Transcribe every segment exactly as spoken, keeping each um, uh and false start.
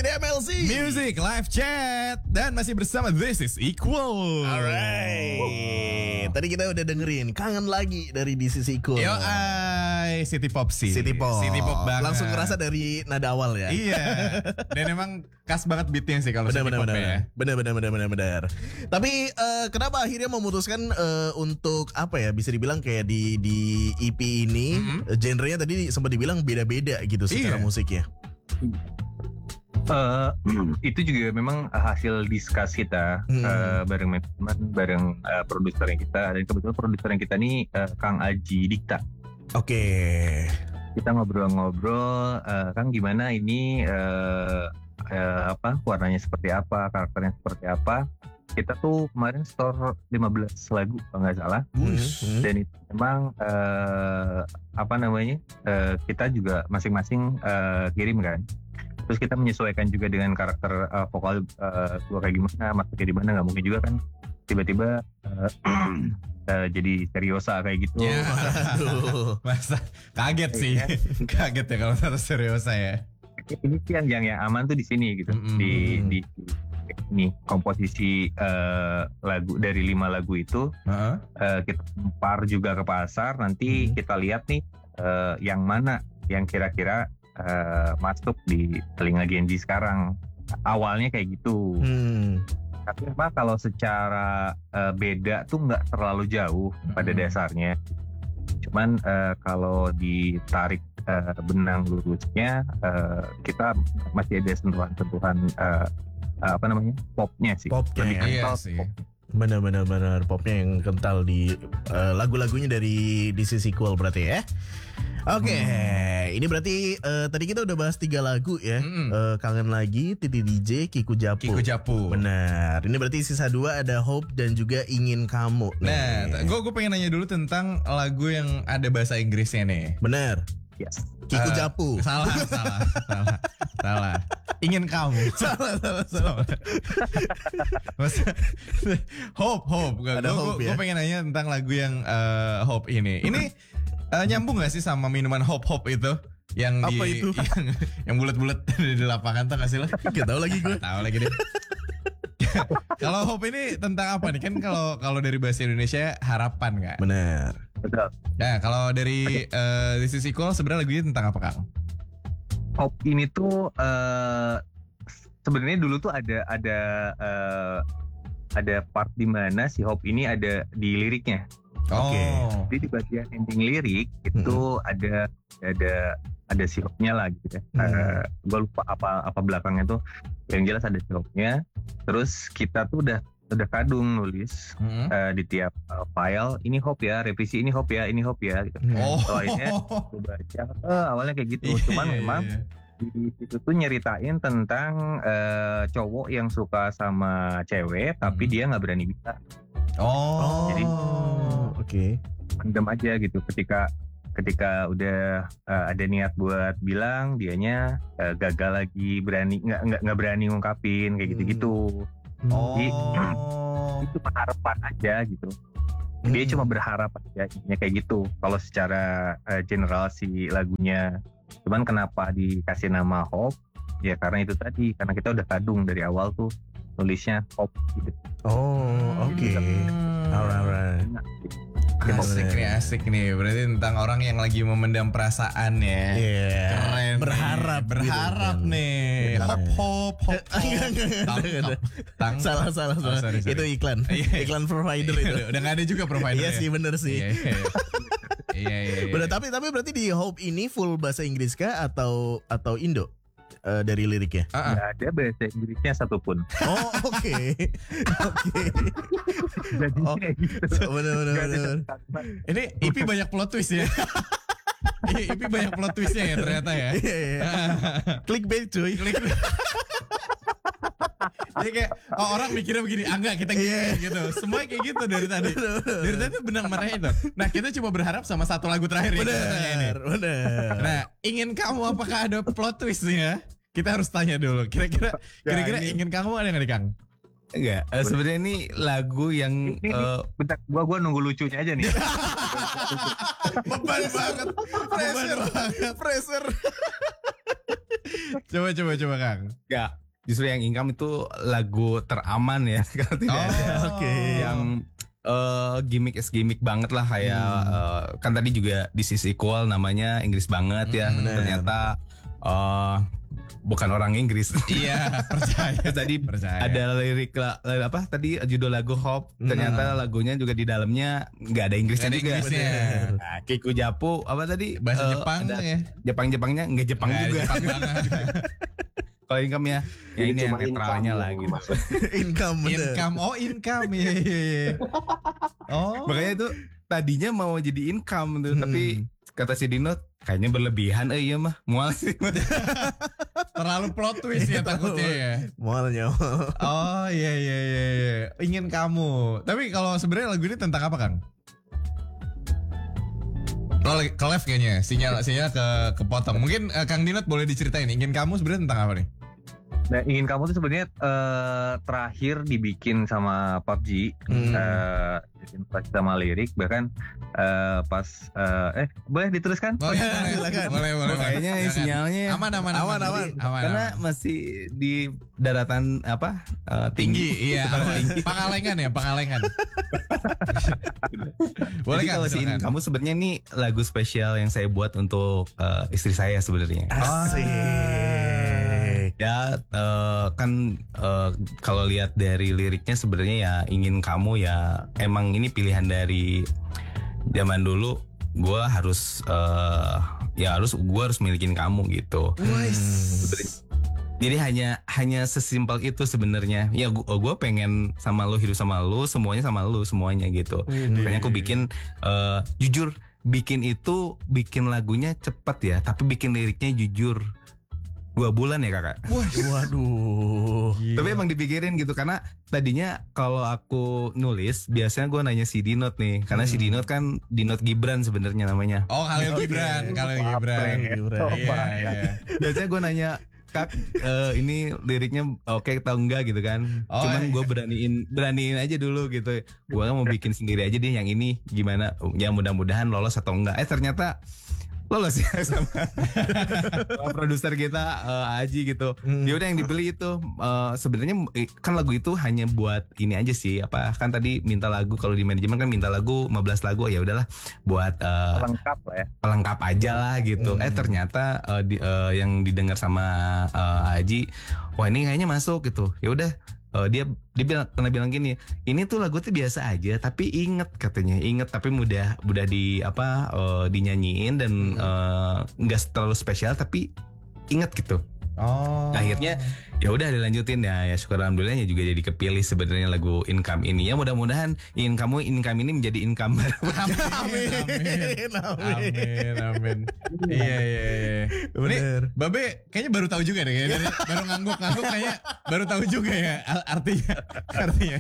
di M L C Music Live Chat. Dan masih bersama This is Equal. Alright. Tadi kita udah dengerin Kangen Lagi dari This is Equal. Yo ay, City Pop sih. City Pop. City Pop banget. Langsung ngerasa dari nada awal ya. Iya. Dan emang khas banget beatnya sih kalau City Pop ya. Bener bener bener bener bener. Tapi uh, kenapa akhirnya memutuskan uh, untuk apa ya, bisa dibilang kayak di di E P ini mm-hmm. genrenya tadi sempat dibilang beda-beda gitu secara iya. musiknya. Uh, itu juga memang hasil diskus kita hmm. uh, bareng teman, bareng uh, produser yang kita, dan kebetulan produser yang kita nih uh, Kang Aji Dikta. Oke. Okay. Kita ngobrol-ngobrol, uh, Kang gimana ini uh, uh, apa warnanya seperti apa, karakternya seperti apa. Kita tuh kemarin store lima belas lagu kalau nggak salah, hmm. dan itu memang uh, apa namanya uh, kita juga masing-masing uh, kirim kan. Terus kita menyesuaikan juga dengan karakter uh, vokal uh, gue kayak gimana, masuknya di mana, nggak mungkin juga kan tiba-tiba uh, uh, jadi seriosa kayak gitu. Ya, aduh, masa kaget sih, kaget ya kalau terus seriosa ya. Ini sih yang, yang yang aman tuh di sini gitu, mm-hmm. di di ini komposisi uh, lagu dari lima lagu itu uh-huh. uh, kita lempar juga ke pasar, nanti mm-hmm. kita lihat nih uh, yang mana yang kira-kira Uh, masuk di telinga Gen Z sekarang. Awalnya kayak gitu. Hmm. Tapi memang kalau secara uh, beda tuh nggak terlalu jauh hmm. pada dasarnya. Cuman uh, kalau ditarik uh, benang lurusnya, uh, kita masih ada sentuhan-sentuhan uh, uh, apa namanya popnya sih. Popnya, iya sih. Pop. Benar-benar popnya yang kental di uh, lagu-lagunya dari This is Equal berarti ya. Oke, okay. hmm. ini berarti uh, tadi kita udah bahas tiga lagu ya. Hmm. Uh, Kangen Lagi, Titi D J, Kiku Japu. Kiku Japu. Benar. Ini berarti sisa dua ada Hope dan juga Ingin Kamu. Nah, gue gue pengen nanya dulu tentang lagu yang ada bahasa Inggrisnya nih. Benar. Yes. Kiku uh, Japu. Salah, salah, salah, salah. Ingin Kamu. salah, salah, salah. Hope, Hope. Gue ya? pengen nanya tentang lagu yang uh, Hope ini. Ini uh, nyambung gak sih sama minuman Hope Hope itu? Yang apa di, itu? Yang, yang bulat-bulat di lapangan tuh gak sih lo? Gak tahu lagi gue. Tahu lagi deh. Kalau Hope ini tentang apa nih? Kan kalau kalau dari bahasa Indonesia harapan nggak? Benar. Betul. Nah, kalau dari uh, This is Equal sebenarnya lagunya tentang apa, Kang? Hope ini tuh uh, sebenarnya dulu tuh ada ada uh, ada part di mana si Hope ini ada di liriknya. Oh. Oke. Okay. Jadi di bagian ending lirik itu hmm. ada ada ada si Hope-nya lah gitu ya. Hmm. Uh, gue lupa apa apa belakangnya tuh. Yang jelas ada si Hope-nya. Terus kita tuh udah udah kadung nulis hmm. uh, di tiap uh, file, ini Hope ya, revisi ini Hope ya, ini Hope ya gitu. Oh. Soalnya gue baca uh, awalnya kayak gitu. Yeah, Cuman yeah, memang yeah. di situ tuh nyeritain tentang uh, cowok yang suka sama cewek tapi hmm. dia nggak berani bisa. Oh. Jadi oke. Okay. Pendem aja gitu ketika ketika udah uh, ada niat buat bilang, dianya uh, gagal lagi, berani nggak nggak nggak berani ngungkapin kayak gitu-gitu. Oh. Jadi itu harapan aja gitu. Dia hmm. cuma berharap aja kayak gitu. Kalau secara uh, general si lagunya. Cuman kenapa dikasih nama Hope? Ya karena itu tadi, karena kita udah kadung dari awal tuh nulisnya Hope gitu. Oh, oke. Okay. Hmm. Alright, alright. Asik nih, asik nih. Berarti tentang orang yang lagi memendam perasaan ya. Iya. Yeah. Keren. Berharap, nih. berharap gitu, nih. Hop, hop, hop. Salah, salah, salah. Oh, sorry, sorry. Itu iklan, iklan provider itu. Udah nggak ada juga provider. Iya sih, bener sih. Iya, iya. Iya, iya. Bener, tapi tapi berarti di Hope ini full bahasa Inggris kah atau atau Indo? Uh, dari liriknya? Nggak uh-uh. ada bahasa Inggrisnya satupun. Oh oke, oke. Jadi oh, gitu. Bener-bener. Ini I P banyak plot twist ya. I P banyak plot twistnya ya ternyata ya. Clickbait cuy. Clickbait. Jadi kayak oh, orang mikirnya begini, ah enggak kita gini yeah. gitu. Semuanya kayak gitu dari tadi. Dari tadi benang merahnya itu. Nah kita coba berharap sama satu lagu terakhir bener, ini. Bener. Nah Ingin Kamu apakah ada plot twistnya? Kita harus tanya dulu. Kira-kira kira-kira ya, Ingin Kamu ada nggak nih Kang? Enggak. Uh, Sebenarnya ini lagu yang ini, uh, bentar, gua gua nunggu lucunya aja nih. Beban banget. Pressure banget. Pressure. Coba coba coba Kang. Enggak. Justru yang income itu lagu teraman ya. Kalau tidak Oh, ada oke. yang uh, gimmick is gimmick banget lah kayak Hmm. uh, kan tadi juga This Is Equal namanya Inggris banget ya. Hmm, bener. Ternyata uh, bukan orang Inggris. Iya, percaya. Tadi percaya. ada lirik la- apa tadi judul lagu Hope, ternyata lagunya juga di dalamnya nggak ada Inggrisnya Nggak ada juga. Inggrisnya. Nah, Kiku Japu apa tadi Bahasa Eh, Jepang ada ya. Jepang-Jepangnya nggak Jepang Nggak, juga. Jepang banget. Kalau income ya, ya Jadi ini yang cuma netralnya income lah gitu, gitu. Mas. Income bener. Income, oh income, iya iya iya. Oh, Makanya itu tadinya mau jadi income tuh, Hmm. tapi kata si Dino kayaknya berlebihan, eh iya mah mual sih. terlalu plot twist ya takutnya ya. Mualnya. Oh iya iya iya iya. Ingin kamu. Tapi kalau sebenarnya lagu ini tentang apa, Kang? Lo lagi ke live kayaknya, sinyal sinyal ke kepotong. Mungkin uh, Kang Dinot boleh diceritain Ingin Kamu sebenarnya tentang apa nih? Nah, Ingin Kamu tuh sebenarnya eh, terakhir dibikin sama P U B G, Hmm. eh, bikin pas sama lirik, bahkan eh, pas eh, eh boleh diteruskan? Oh iya, boleh, Silakan. boleh, boleh, boleh. Kayaknya Silakan. sinyalnya aman, aman, Aman, aman, aman. aman, karena aman. masih di daratan apa eh, tinggi. tinggi, iya, aman. Pangalengan ya, Pangalengan. Boleh Jadi Kang, kalau si silakan. Kamu sebenarnya ini lagu spesial yang saya buat untuk eh, istri saya sebenarnya. Asik. Ya eh, kan eh, kalau lihat dari liriknya sebenarnya ya ingin kamu ya emang ini pilihan dari zaman dulu. Gue harus eh, ya harus gue harus milikin kamu gitu. Sebenarnya- Jadi hanya hanya sesimpel itu sebenarnya. Ya gue pengen sama lu, hidup sama lu, semuanya sama lu semuanya gitu. Makanya aku bikin eh, jujur bikin itu bikin lagunya cepet ya, tapi bikin liriknya jujur dua bulan ya kakak. Waduh. Gila. Tapi emang dipikirin gitu karena tadinya kalau aku nulis biasanya gue nanya si Dinot nih, karena si Dinot kan Dinot Gibran sebenarnya namanya. Oh, Khalil Gibran, Khalil Gibran. Gibran. Iya, iya. Biasanya gue nanya Kak, eh, ini liriknya oke atau enggak gitu kan. Oh, Cuman iya. gue beraniin beraniin aja dulu gitu. Gue kan mau bikin sendiri aja deh yang ini gimana. Ya mudah-mudahan lolos atau enggak. Eh ternyata lolos ya sama, sama produser kita eh, Aji gitu. Hmm. Dia udah yang dibeli itu eh, sebenarnya eh, kan lagu itu hanya buat ini aja sih. Apa kan tadi minta lagu kalau di manajemen kan minta lagu lima belas lagu ya udahlah buat eh, Lengkap lah ya. pelengkap aja lah gitu. Hmm. Eh ternyata eh, di- eh, yang didengar sama eh, Aji, wah ini kayaknya masuk gitu. Ya udah eh, dia dia bilang pernah bilang gini, ini tuh lagu tuh biasa aja, tapi inget katanya, inget tapi mudah mudah di apa eh, dinyanyiin dan eh, nggak terlalu spesial tapi inget gitu. Oh. Akhirnya ya udah dilanjutin ya, ya syukur alhamdulillahnya juga jadi kepilih sebenarnya lagu Income ini. Ya mudah-mudahan ingin kamu income ini menjadi income baru. Amin, amin, amin, amin. Iya, iya, iya. Bener. Ini Babe kayaknya baru tahu juga deh, kayaknya dari- baru ngangguk-ngangguk kayaknya baru tahu juga ya al- artinya, artinya.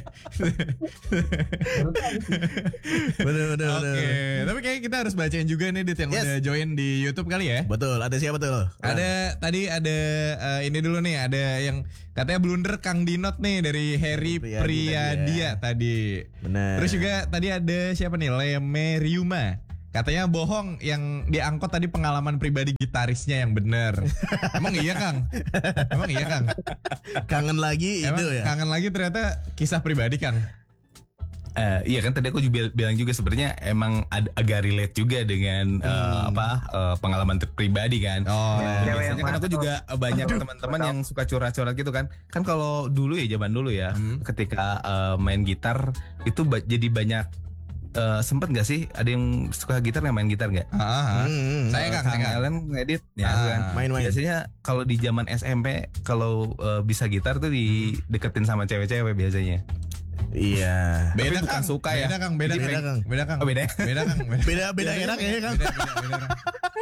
Bener, bener, Oke, bener. tapi kayaknya kita harus bacain juga nih Dit yang Yes. udah join di YouTube kali ya. Betul, ada siapa tuh? Ada tadi ada eh, ini dulu nih, ada yang katanya blunder Kang Dinot nih dari Harry Priyadi Priyadia tadi. Bener. Terus juga tadi ada siapa nih, Leme Ryuma. Katanya bohong yang diangkut tadi pengalaman pribadi gitarisnya yang bener. Emang iya Kang? Emang iya Kang? Kangen lagi Emang itu ya. kangen lagi ternyata kisah pribadi Kang. Eh, iya kan tadi aku juga bilang juga sebenarnya emang ad- agak relate juga dengan eh, apa eh, pengalaman ter- pribadi kan. Oh, Dan Cewek biasanya yang kan mana aku tuh? juga eh, banyak teman-teman yang suka curhat-curhat gitu kan. Kan kalau dulu ya zaman dulu ya, Hmm. ketika eh, main gitar itu ba- jadi banyak eh, sempet gak sih ada yang suka gitar nggak main gitar nggak? Ah, ah. Hmm, Saya Kang, saya Kang. Ellen ngedit ya Ah, kan. main-main. Biasanya kalau di zaman S M P kalau eh, bisa gitar tuh dideketin sama cewek-cewek biasanya. Iya. Beda bukan Kang, suka ya. beda Kang, beda, Beda, Kang. Kang. Beda Kang. Oh, beda. Beda Kang. Beda. Beda beda enak ya kan? Beda, beda, beda, Kang.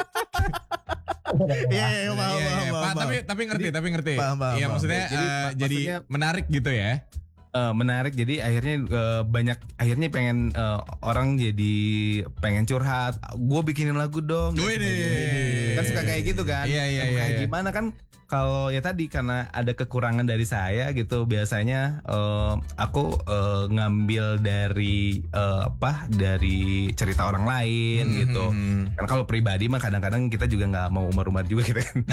Iya, iya, paham, Iya, iya, paham, Pak, paham. tapi tapi ngerti, tapi ngerti. Paham, paham, Iya, paham. maksudnya Jadi, eh, mak- jadi maksudnya- menarik gitu ya. Eh, menarik jadi akhirnya eh, banyak akhirnya pengen eh, orang jadi pengen curhat, gue bikinin lagu dong. Wih deh. Kan suka kayak gitu kan. Iya, iya, Yang iya, kayak iya. gimana kan kalau ya tadi karena ada kekurangan dari saya gitu, biasanya uh, aku uh, ngambil dari uh, apa dari cerita orang lain hmm. gitu. Kan kalau pribadi mah kadang-kadang kita juga nggak mau umar-umar juga gitu kan.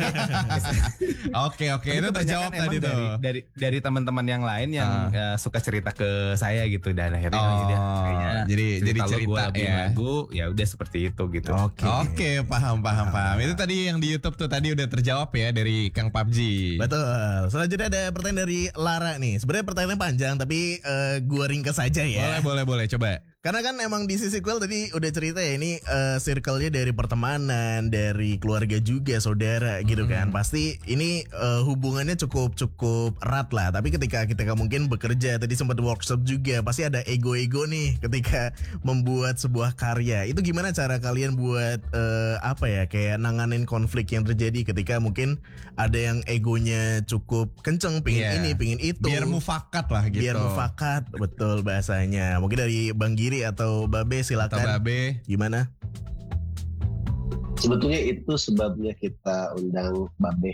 Oke oke itu terjawab tadi tuh. Dari dari, dari teman-teman yang lain yang uh. Uh, suka cerita ke saya gitu, dan akhirnya oh, jadi kayaknya jadi cerita jadi cerita lo, ya. lagu ya udah seperti itu gitu. Oke okay. oke okay, paham paham paham. Itu tadi yang di YouTube tuh tadi udah terjawab ya dari Kang P U B G. Betul. Selanjutnya ada pertanyaan dari Lara nih. Sebenarnya pertanyaannya panjang tapi uh, gua ringkas saja ya. Boleh boleh boleh coba. Karena kan emang di sisi sequel tadi udah cerita ya, ini uh, circle-nya dari pertemanan, dari keluarga juga, saudara gitu kan. Hmm. Pasti ini uh, hubungannya cukup cukup erat lah. Tapi ketika kita mungkin bekerja, tadi sempat workshop juga, pasti ada ego-ego nih ketika membuat sebuah karya. Itu gimana cara kalian buat uh, apa ya, kayak nanganin konflik yang terjadi ketika mungkin ada yang egonya cukup kenceng, pingin yeah. ini, pingin itu. Biar mufakat lah gitu. Biar mufakat, betul bahasanya. Mungkin dari Bang Giri atau Babe silakan. Atau Babe gimana? Sebetulnya itu sebabnya kita undang Babe.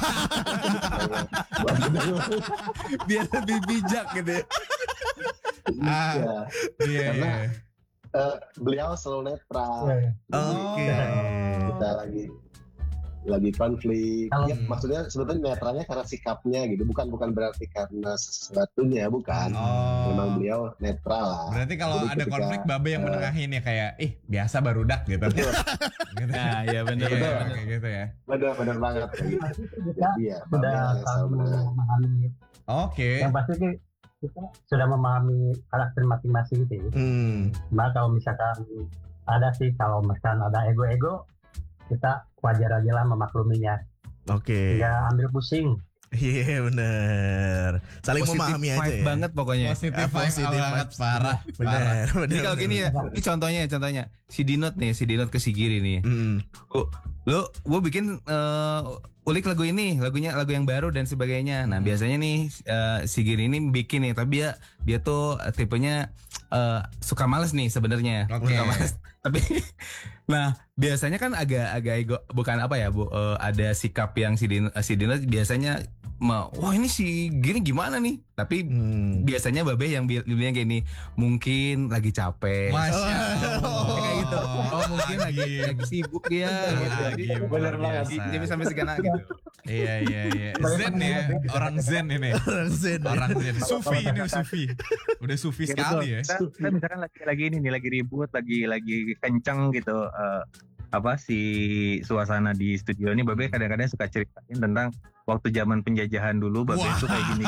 Biar lebih bijak gitu. Ah, iya. Karena yeah. uh, beliau selalu netral. Oke. Okay. Kita lagi lagi konflik. Kalau, ya, maksudnya sebetulnya netralnya karena sikapnya gitu, bukan bukan berarti karena sesuatunya, bukan. Oh. Memang beliau netral lah. Berarti kalau ada ketika, konflik Babe yang uh, menengahin ya kayak, ih biasa barudak gitu. gitu. Nah, ya benar iya, benar kayak gitu ya. Benar benar banget. Iya, sudah selalu memahami. Oke. Yang pasti kita sudah memahami karakter masing-masing gitu. Hmm. Nah kalau misalkan ada sih, kalau misalkan ada ego-ego, kita wajar aja lah memakluminya. Oke. Okay. Nggak ambil pusing. Iya yeah, bener. Saling positive memahami aja ya. banget pokoknya. Positif eh, positif banget parah. Bener. Jadi kalau gini ya, ini contohnya contohnya si Dinot nih, si Dinot ke si Giri nih. Mm. Oh, lo gue bikin uh, ulik lagu ini, lagunya lagu yang baru dan sebagainya. Nah, biasanya nih uh, si Giri ini bikin nih, tapi dia dia tuh tipenya uh, suka males nih sebenarnya. Okay. Suka males. Tapi nah, biasanya kan agak agak ego, bukan apa ya, Bu, uh, ada sikap yang si Dinot, si Dinot biasanya Ma, wah ini si Giri gimana nih? Tapi hmm. biasanya Babe yang bilang kayak gini, mungkin lagi capek. Masya Allah. Kayak gitu. Oh mungkin lagi, lagi sibuk dia. Gitu. Bener banget. Jadi sampai segana gitu. Iya iya iya. Zen ya, orang Zen ini. Orang Zen. Orang Zen. Sufi ini Sufi. Udah Sufi ya, sekali ya. Kita, kita misalkan lagi lagi ini nih, lagi ribut, lagi lagi kenceng gitu. Uh, apa si suasana di studio ini, Babe kadang-kadang suka ceritain tentang waktu zaman penjajahan dulu, Babe itu kayak gini.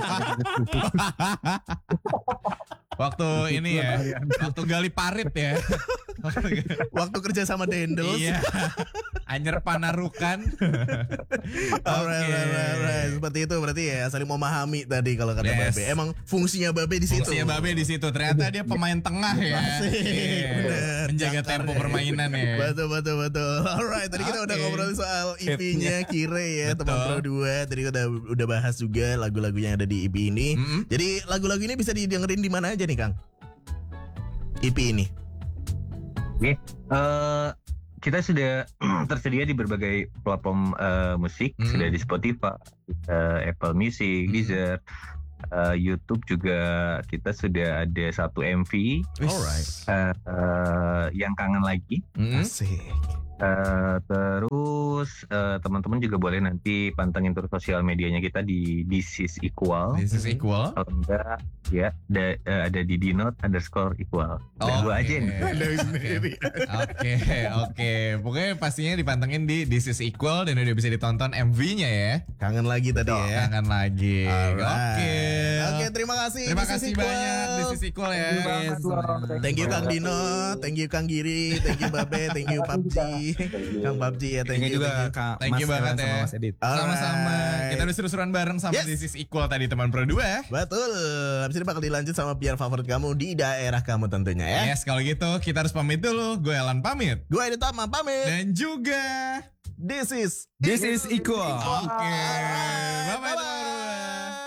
Waktu ini ya, waktu gali parit ya. Waktu kerja sama Dendels. Iya. Anyer Panarukan. Alright, okay. alright, alright. Seperti itu berarti ya, saling memahami tadi kalau kata yes. Babe. Emang fungsinya Babe di situ. Fungsinya Babe di situ. Ternyata dia pemain tengah ya. Masih. Yeah. Bener. Menjaga Cakar tempo ya. permainan ya. Betul, betul, betul. Alright, tadi kita Okay. udah ngobrol soal E P-nya Kire ya, betul. teman Pro dua. Tadi udah udah bahas juga lagu-lagunya yang ada di E P ini. Mm-hmm. Jadi lagu-lagu ini bisa didengerin di mana aja nih, Kang? E P ini. Oke. Okay. Uh, kita sudah tersedia di berbagai platform uh, musik, mm-hmm. sudah di Spotify, uh, Apple Music, mm-hmm. Deezer, uh, YouTube juga kita sudah ada satu M V. Alright. Uh, uh, yang kangen lagi. Mm-hmm. Asik. Uh, terus uh, teman-teman juga boleh nanti pantengin terus sosial medianya kita di This is Equal. This is Equal. Kalau enggak ya da, uh, ada di dinot underscore equal. Dan Oh, gua aja nih. Oke oke. Pokoknya pastinya dipantengin di This is Equal dan udah bisa ditonton M V-nya ya. Kangen lagi tadi Oh, ya. Kangen lagi. Alright. Oke. Oke, terima kasih. Terima This is kasih Equal. banyak This is Equal ya. Yes. Thank you Kang Dino, thank you Kang Giri, thank you Babe, thank you P U B G. Kang P U B G ya, thank Thank you. you juga thank you. Kak Thank you Mas banget Elan sama ya. Mas Edit. Sama-sama. Alright. Kita udah seru-seruan bareng sama Yes. This is Equal tadi teman Pro dua. Betul. Habis ini bakal dilanjut sama Piar favorit kamu di daerah kamu tentunya ya. Yes, kalau gitu kita harus pamit dulu. Gue Elan pamit. Gue Edi Tama pamit. Dan juga This is This is Equal. Oke. Alright. Bye-bye. Bye-bye. teman-teman.